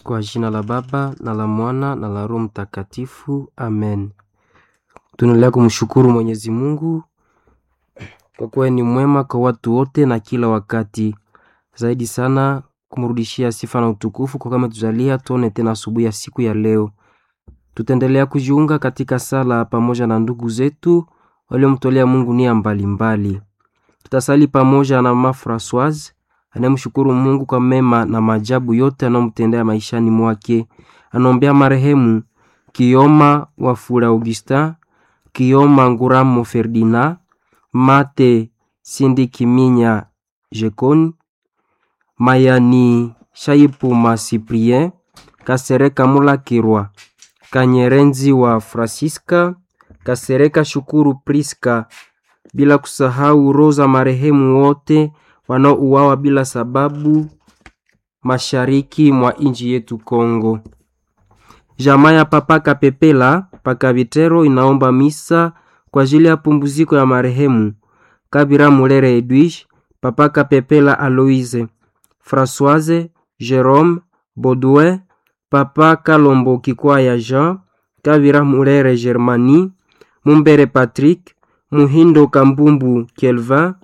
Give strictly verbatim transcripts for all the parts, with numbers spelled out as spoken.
Kwa jina la Baba na la Mwana na la Roho Mtakatifu, amen. Tunaendelea kumshukuru Mwenyezi Mungu kwa kuwa ni mwema kwa watu wote na kila wakati. Zaidi sana kumrudishia sifa na utukufu kwa kama tujalia tuone tena asubuhi ya siku ya leo. Tutaendelea kujiunga katika sala pamoja na ndugu zetu waliomtolea Mungu nia mbalimbali. Tutasali pamoja na Mama Françoise anayemshukuru Mungu kwa mema na maajabu yote anayomtendea maishani mwake. Anombea marehemu Kioma Wafula Augustin, Kioma Nguramo Ferdinand, Mate Sindi Kiminya Jekoni, Mayani Shaipuma Cyprien, Kasereka Mula Kirwa, Kanyerenzi wa Francisca, Kasereka Shukuru Priska, bila kusahau roza marehemu wote wanaouawa bila sababu mashariki mwa inji yetu Kongo. Jamaa ya Papa Kapepela Paka Vitero inaomba misa kwa ajili ya pumbuziko ya marehemu Kabira Mulere Edwige, Papa Kapepela Aloise, Françoise, Jerome, Baudouin, Papa Kalombo Kikwaya Jean, Kabira Mulere Germani, Mumbere Patrick, Muhindo Kambumbu Kelvin,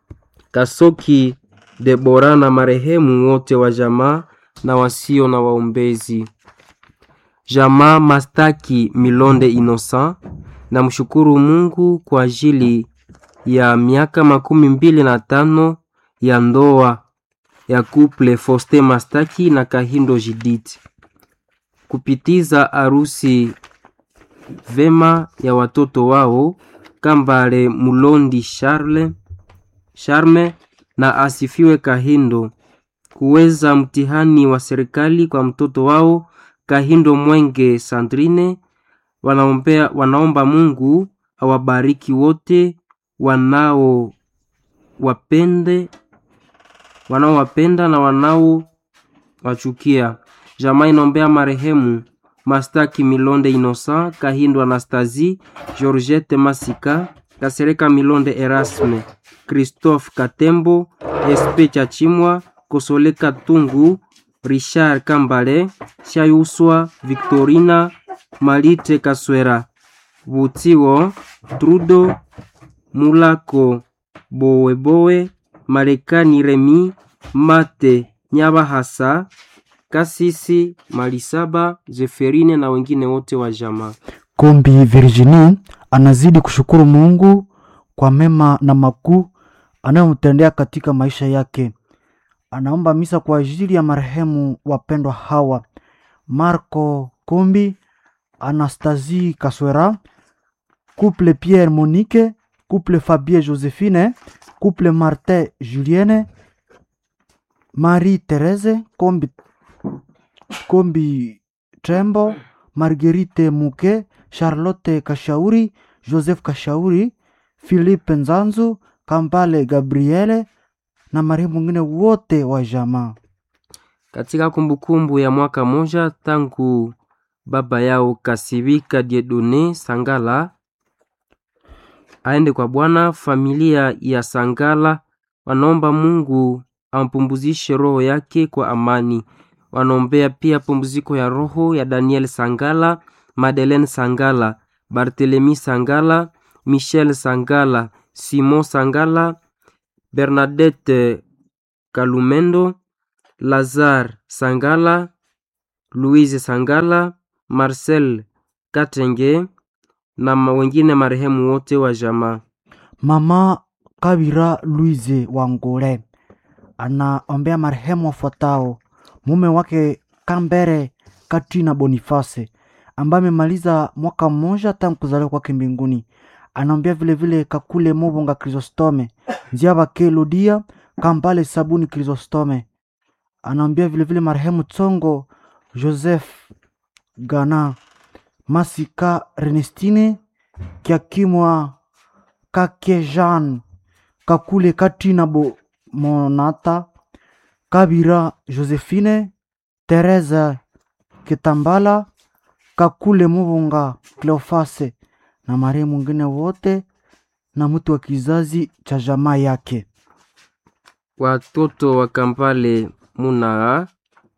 Kasoki Debora na marehemu wote wa jamaa na wasio na waombezi. Jamaa Mastaki Milonde Innocent na mshukuru Mungu kwa ajili ya miaka makumi mbili na tano ya ndoa ya couple Foste Mastaki na Kahindo Judith. Kupitiza arusi vema ya watoto wao Kambale Mulondi Charles Charme na Asifiwe Kahindo. Kuweza mtihani wa serikali kwa mtoto wao Kahindo Mwenge Sandrine. Wanaombea, wanaomba Mungu awabariki wote wanao wapende wanao wapenda na wanao wachukia. Jamaa inaombea marehemu Mastaki Milonde Innocent, Kahindo Anastasie, Georgette Masika, Kasereka Milonde Erasme, Christophe Katembo, Espe Chachimwa, Kosoleka Tungu, Richard Kambale, Shayuswa Victorina, Malite Kaswera, Butiwo, Trudo, Mulako Bowebowe, Marekani Remi, Mate Nyabahasa, Kasisi Malisaba, Zeferine na wengine wote wa jamaa. Kombi Virginie anazidi kushukuru Mungu kwa mema na makuu anayomtendea katika maisha yake. Anaomba misa kwa ajili ya marehemu wapendwa hawa: Marco Kombi, Anastasie Kaswera, couple Pierre Monique, couple Fabien Josephine, couple Martin Julienne, Marie Therese Kombi Kombi Trembo, Marguerite Muke, Charlotte Kashauri, Joseph Kashauri, Philippe Nzanzu, Kambale Gabriele na marehemu mwingine wote wa jamaa. Katika kumbukumbu ya mwaka moja tangu baba yao Kasibika Diedone Sangala aende kwa Bwana, familia ya Sangala wanaomba Mungu ampumbuzishe roho yake kwa amani. Wanaombea pia pumbuziko ya roho ya Daniel Sangala, Madeleine Sangala, Barthelemy Sangala, Michel Sangala, Simon Sangala, Bernadette Kalumendo, Lazare Sangala, Louise Sangala, Marcel Katenge na wengine marehemu wote wa jamaa. Mama Kabira Louise Wangole anaombea marehemu wafuatao: mume wake Kambere Katrina Boniface ambaye amemaliza mwaka mmoja tangu kuzaliwa kwake mbinguni. Anaombea vile vile Kakule Mobonga Chrysostome, Nziaba Kelodia, Kambale Sabuni Chrysostome. Anaombea vile vile marehemu Tsongo Joseph Gana, Masika Renestine, Kiakimwa Kake Jean, Kakule Katrina Bo Monata, Kabira Josephine, Teresa Kitambala, Kakule Mubunga Cleofase na marehemu mwingine wote na mtu wa kizazi cha jamaa yake. Watoto wa Kampale Munaa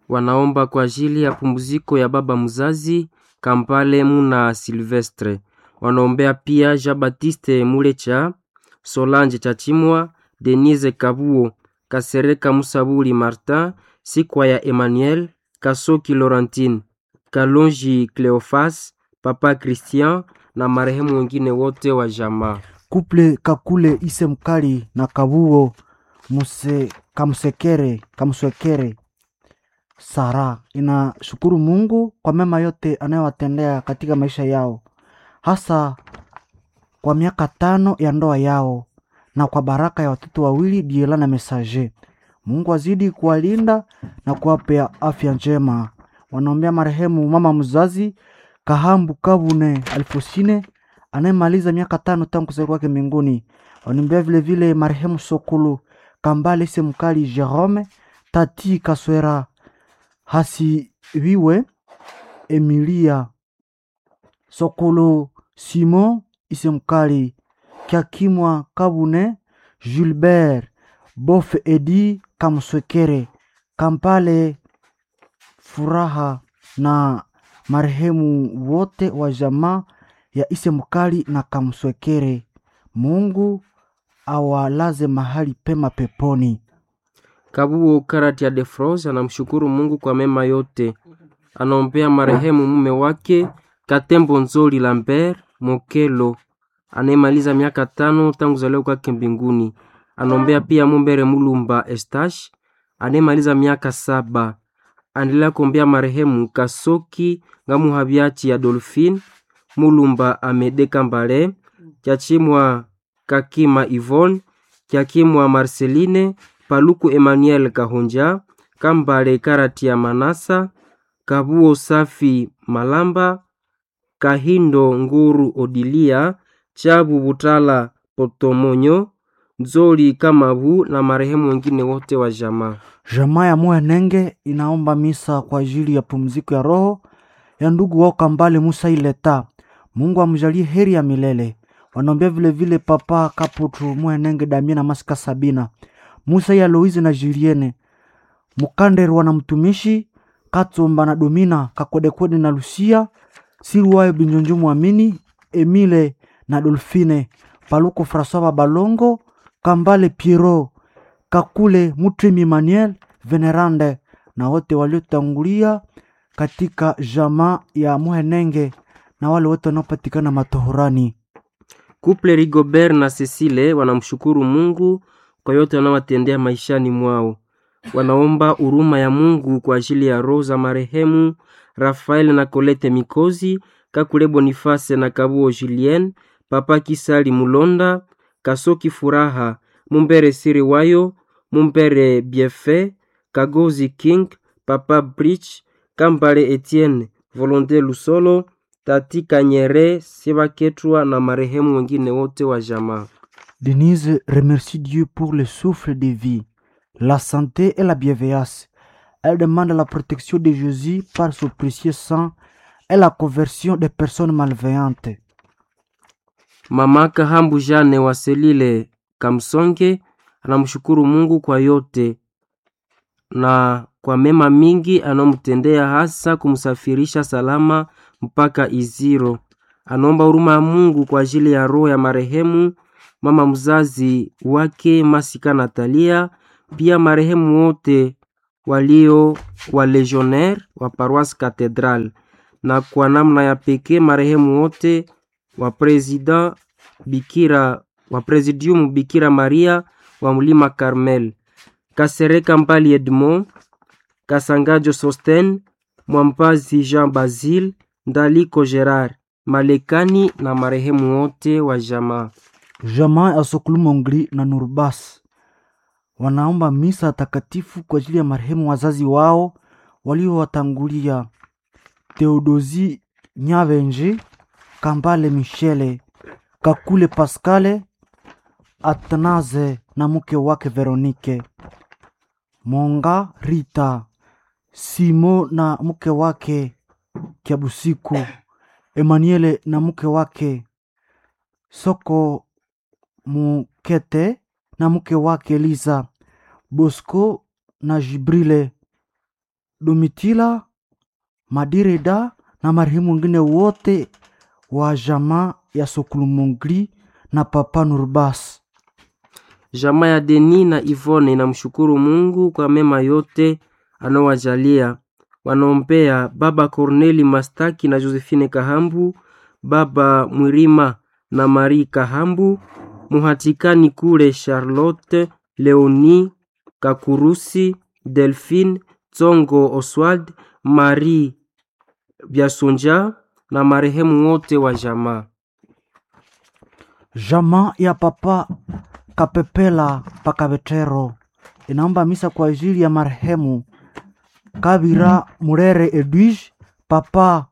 Wanaomba kwa ajili ya pumziko ya baba mzazi Kampale Muna Silvestre. Wanaombea pia Jean Baptiste Mulecha, Solange Chachimwa, Denise Kabuo, Kasereka Musabuli Martin, Sikwa ya Emmanuel, Kasoki Laurentine, Kalonji Cleofas, Papa Christian na marehemu wengine wote wa jamaa. Kuple Kakule Ise Mkali na Kabuo Muse Kamsekere Kamswekere Sara inashukuru Mungu kwa mema yote anayowatendea katika maisha yao, hasa kwa miaka tano ya ndoa yao na kwa baraka ya watoto wawili Diela na Messager. Mungu azidi kuwalinda na kuwapea afya njema. Wanaombea marehemu mama mzazi Kahambu Kabune Alfosine anayemaliza miaka tano tangu kuzaliwa kwake mbinguni. Wanaombea vile vile marehemu Sokulu Kambale Ise Mkali Jerome, Tati Kaswera Hasiwiwe Emilia Sokolo Simon Ise Mkali Kiakimwa Kabune Gilbert Bof Edi Kamswekere Kampale Furaha na marehemu wote wa jamaa ya Ise Mkali na Kamswekere. Mungu awalaze mahali pema peponi. Kabuo Karati ya Defros anamshukuru Mungu kwa mema yote. Anaombea marehemu mume wake Katembo Nzoli Lambert Mokelo anayemaliza miaka tano tangu kuzaliwa kwake mbinguni. Anaombea pia Mumbere Mulumba Estache anayemaliza miaka saba. Anaendelea kuombea marehemu Kasoki Ngamuhabiachi ya Dolphine Mulumba Amede Kambale, Chachimwa Kakima Yvonne, Chakimwa Marceline, Paluku Emmanuel Kahonja, Kambale Karati ya Manasa, Kabuo Safi Malamba, Kahindo Nguru Odilia, Chabu Butala Potomonyo, Nzoli Kamabu na marehemu wengine wote wa jamaa. Jamaa ya Moya Nenge inaomba misa kwa ajili ya pumziko ya roho ya ndugu wao Kambale Musa Ileta. Mungu amjalie heri ya milele. Wanaombea vile vile Papa Kaputu Moya Nenge Damien na Masika Sabina, Musa ya Louise na Julienne, Mukanderu wana mtumishi Katsomba na Domina Kakodekwede na Lucia, Siruwayo Binjonjo Mwamini, Emile na Dolphine, Paluko François Balongo, Kambale Piero, Kakule Mutrimi Emmanuel, Venerande na wote waliotangulia katika jamaa ya Muhenenge na wale wote wanaopatikana matohorani. Couple Rigobert na Cecile wanamshukuru Mungu kwa yote anawatendea maishani mwao. Wanaomba huruma ya Mungu kwa ajili ya roho za marehemu Rafael na Colette Mikozi, Kakule Boniface na Kabuo Julien, Papa Kisali Mulonda, Kasoki Furaha, Mumbere Siriwayo, Mumbere Biefe, Kagozi King, Papa Bridge, Kambale Etienne, Volonté Lusolo, Tati Kanyere, Sebaketua na marehemu wengine wote wa jamaa. Denise remercie Dieu pour le souffle de vie, la santé et la bienveillance. Elle demande la protection de Jésus par son précieux sang et la conversion des personnes malveillantes. Mama Kahambu Jane wa Selile Kamsonge anamshukuru Mungu kwa yote na kwa mema mingi anomtendea, hasa kumsafirisha salama mpaka Iziro. Anaomba huruma ya Mungu kwa ajili ya roho ya marehemu mama mzazi wake Masika Natalia, pia marehemu wote walio wa legionnaire wa Paroisse Cathedral, na kwa namna ya pekee marehemu wote wa president Bikira wa Presidium Bikira Maria wa Mlima Carmel, Kasereka Mbali Edmond, Kasangajo Sosten, Mwampazi Jean Basile, Ndaliko Gerard, Malekani na marehemu wote wa jamaa. Jamaa ya Sokulu Mongri na Nurbas wanaomba misa takatifu kwa ajili ya marehemu wazazi wao waliowatangulia: Theodosi Nyavenji, Kambale Michele, Kakule Pascale, Atanaze na mke wake Veronike, Monga Rita, Simo na mke wake Kiabusiku, Emmanuel na mke wake Soko Mukete na mke wake Liza, Bosco na Jibrile, Domitila Madireda na marehemu wengine wote wa jamaa ya Sokulumongli na Papa Nurbas. Jamaa ya Deni na Ivone inamshukuru Mungu kwa mema yote anaowajalia. Wanaombea baba Corneli Mastaki na Josephine Kahambu, baba Mwirima na Marie Kahambu, muhatikani kule Charlotte, Leonie Kakurusi, Delphine Tsongo, Oswald, Marie Biasonja na marehemu wote wa jamaa. Jamaa ya Papa Kapepela Pakabetero inaomba misa kwa ajili ya marehemu Kabira Murere Edwige, Papa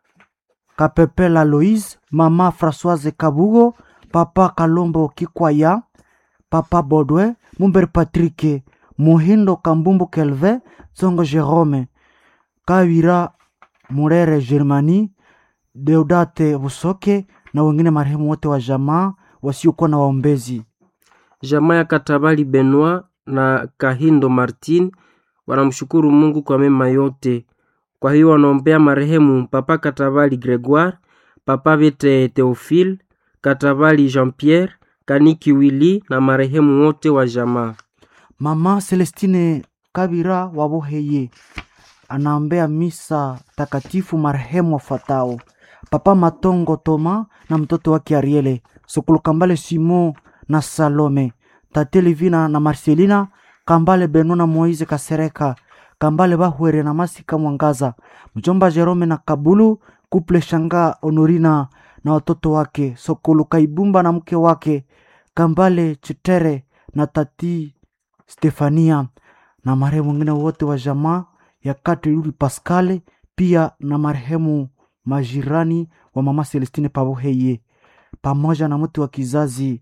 Kapepela Loise, Mama Françoise Kabugo, Papa Kalombo Kikwaya, Papa Bodwe, Mumber Patrick, Muhindo Kambumbu Kelve, Tsongo Jerome, Kabira Murere Germani, Deodate Busoke na wengine marehemu wote wa jamaa wasiokuwa na waombezi. Jamaa ya Katabali Benoit na Kahindo Martin wanamshukuru Mungu kwa mema yote. Kwa hiyo wanaombea marehemu Papa Katabali Gregoire, Papa Vete Theophile, Katabali Jean-Pierre, Kaniki Willy na marehemu wote wa jamaa. Mama Celestine Kabira Waboheye anaombea misa takatifu marehemu wafuatao: Papa Matongo Toma na mtoto wake Ariele, Sokolo Kambale Simon na Salome, Tate Livina na Marcelina, Kambale Beno na Moize Kasereka, Kambale Bahwere na Masika Mwangaza, mjomba Jerome na Kabulu, kuple Shanga Honorina na watoto wake, Sokolo Kaibumba na mke wake, Kambale Chitere na Tati Stefania na marehemu wengine wote wa jamaa ya Kati Luli Pascal, pia na marehemu majirani wa Mama Celestine Paboheye pamoja na mtu wa kizazi.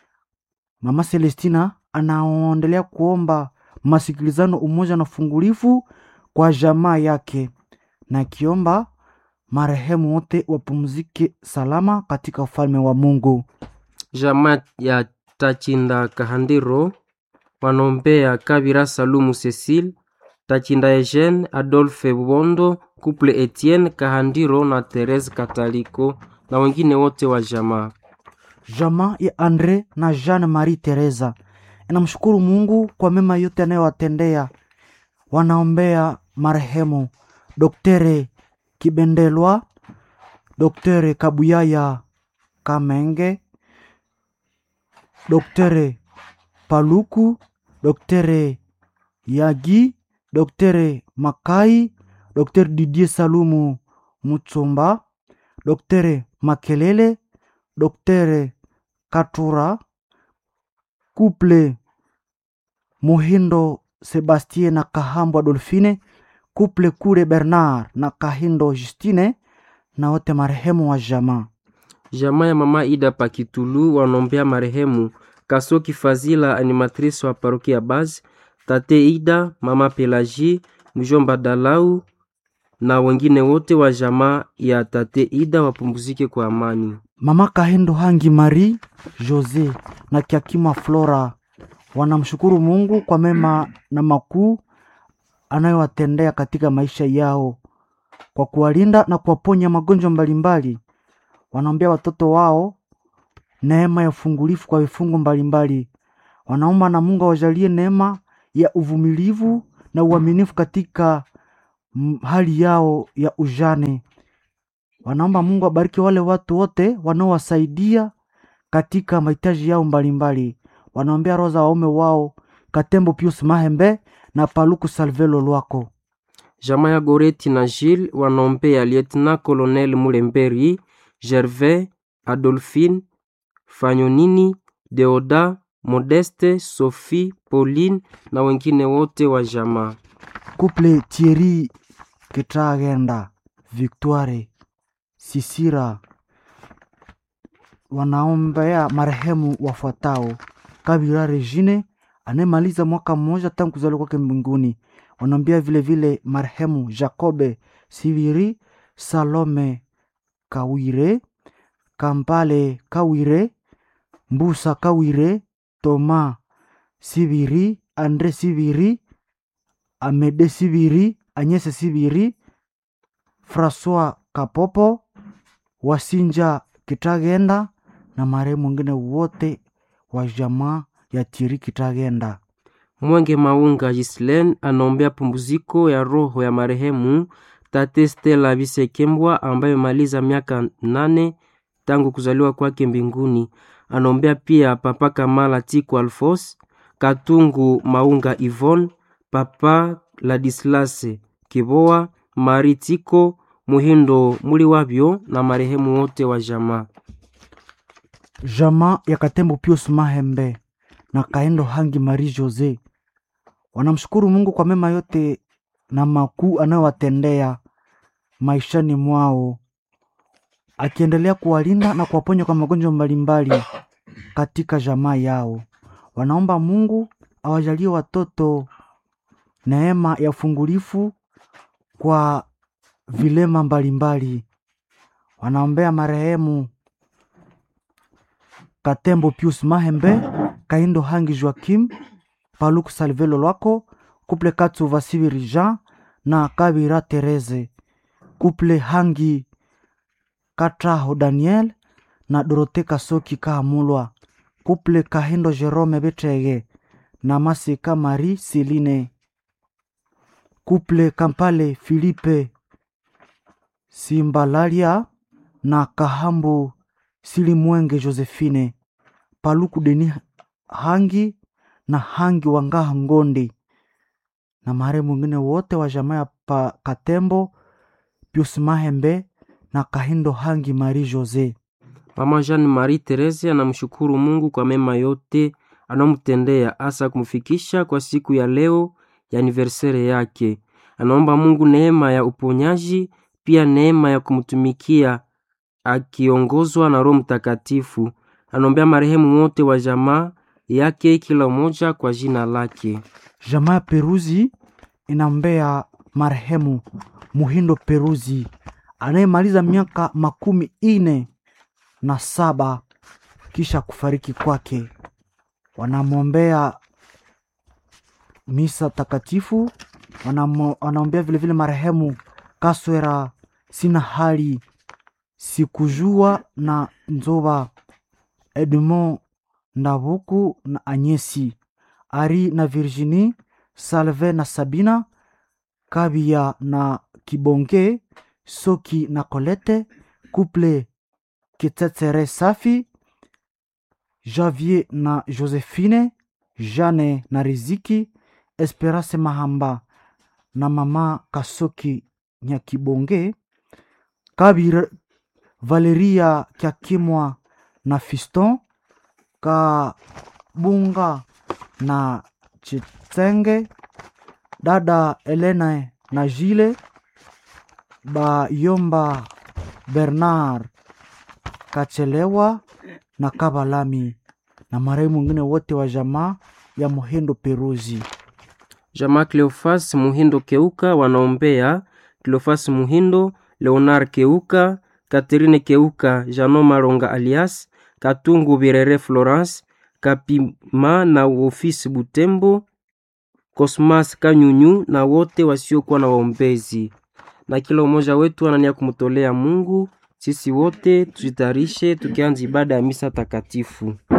Mama Celestina anaendelea kuomba masikilizano, umoja na fungulifu kwa jamaa yake, na kiomba marehemu wote wapumzike salama katika ufalme wa Mungu. Jamaa ya Tachinda Kahandiro wanombea Kabira Salumu Cecile, Tachinda Eugene, Adolphe Bondo, couple Etienne Kahandiro na Therese Kataliko na wengine wote wa jamaa. Jamaa ya Andre na Jeanne Marie Teresa inamshukuru Mungu kwa mema yote anayowatendea. Wanaombea marehemu Doktere Kibendelwa, Doktere Kabuyaya Kamenge, Doktere Paluku, Doktere Yagi, Doktere Makai, Doktere Didier Salumu Mutsomba, Doktere Makelele, Doktere Katura, couple Muhindo Sebastien na Kahambo Adolfine, couple Kure Bernard na Kahindo Justine na wote marehemu wa jamaa. Jamaa ya Mama Ida Pakitulu wanombea marehemu Kasoki Fazila, animatrice wa parokia Baz, Tate Ida, Mama Pelagie, mjomba Dalau na wengine wote wa jamaa ya Tate Ida wapumzike kwa amani. Mama Kahindo Hangi Marie Jose na Kiakima Flora wanamshukuru Mungu kwa mema na makuu anayowatendea katika maisha yao, kwa kuwalinda na kuwaponya magonjwa mbalimbali. Wanaombea watoto wao neema ya ufungulifu kwa vifungo mbalimbali. Wanaomba na Mungu awajalie neema ya uvumilivu na uaminifu katika hali yao ya ujane. Wanaomba Mungu abariki wale watu wote wanaowasaidia katika mahitaji yao mbalimbali. Wanaombea roho za waume wao Katembo Pius Mahembe na Paluku Salvelo Lwako. Jamaa ya Goreti na Gilles wanaombea Lieutenant Colonel Mulemberi, Gervais, Adolphine, Fanyonini, Deoda, Modeste, Sophie, Pauline na wengine wote wa jamaa. Couple Thierry Ketragenda, Victoire, Sisira wanaombea marehemu wafuatao: Kabira Regine anemaliza mwaka mmoja tangu kuzaliwa kwake mbinguni. Wanaombea vile vile marehemu Jacobe Siviri, Salome Kawire, Kampale Kawire, Mbusa Kawire, Toma Siviri, Andre Siviri, Amede Siviri, Anyese Sibiri, François Kapopo, Wasinja Kitagenda na marehemu wengine wote wa jamaa ya Thierry Kitagenda. Mwenge Maunga Gislen anaombea pumziko ya roho ya marehemu Tate Stella Bisekembwa ambaye maliza miaka nane tangu kuzaliwa kwake mbinguni. Anaombea pia Papa Kamala Tiko Alfos, Katungu Maunga Yvonne, Papa Ladislas Kiboa, Mari Tiko, Muhindo Muliwabyo na marehemu wote wa jamaa. Jamaa ya Katembo Pius Mahembe na Kaendo Hangi Marie Jose wanamshukuru Mungu kwa mema yote na makuu anayowatendea maishani mwao, akiendelea kuwalinda na kuwaponya kwa magonjwa mbalimbali katika jamaa yao. Wanaomba Mungu awajalie watoto neema ya ufungulifu kwa vilema mbalimbali. Wanaombea marehemu Katembo Pius Mahembe, Kaindo Hangi Joakim, Paluku Salvelo Lwako, Couple Katsu Vasibiri Jean na Kabira Tereze, Couple Hangi Katraho Daniel na Dorote Kasoki Kahamulwa, Couple Kahindo Jerome Betege na Masika Marie Celine, Couple Kampale Philippe Simbalalia na Kahambu Silimwenge Josephine, Paluku Deni Hangi na Hangi Wangaha Ngondi na marehemu wengine wote wa jamaa pa Katembo Pius Mahembe na Kahindo Hangi Marie Jose. Mama Jean Marie Therese anamshukuru Mungu kwa mema yote anomtendea, hasa kumfikisha kwa siku ya leo ya anniversaire yake. Anaomba Mungu neema ya uponyaji, pia neema ya kumtumikia akiongozwa na Roho Mtakatifu. Anaombea marehemu wote wa jamaa yake, kila mmoja kwa jina lake. Jamaa Peruzi inaombea marehemu Muhindo Peruzi anayemaliza miaka makumi ine na saba kisha kufariki kwake. Wanamwombea misa takatifu. Wanaombea vile vile marehemu Kaswera Sina Hali Sikujua na Nzoba, Edmond Ndabuku na Anyesi, Ari na Virginie, Salve na Sabina, Kabia na Kibonge, Soki na Colette, Couple Kitetere Safi, Javier na Josephine, Jane na Riziki, Esperance Mahamba na mama Kasoki Nyakibonge, Kabir Valeria Kyakimwa na Fiston, Kabunga na Chitenge, dada Elena na Jile, Bayomba Bernard Kachelewa na Kabalami na marehemu wengine wote wa jamaa ya Muhindo Peruzi. Jamaa Cleofas Muhindo Keuka wanaombea Cleofas Muhindo, Leonard Keuka, Catherine Keuka, Jano Maronga alias Katungu Birere Florence, Kapima na ofisi Butembo, Cosmas Kanyunyu na wote wasiokuwa na waombezi. Na kila mmoja wetu anania kumtolea Mungu. Sisi wote tujitarishe tukianza ibada ya misa takatifu.